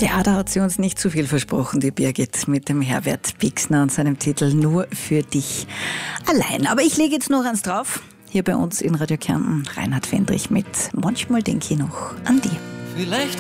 Ja, da hat sie uns nicht zu viel versprochen, die Birgit, mit dem Herbert Pixner und seinem Titel Nur für dich allein. Aber ich lege jetzt noch eins drauf. Hier bei uns in Radio Kärnten, Reinhard Fendrich mit Manchmal denk ich noch an die. Vielleicht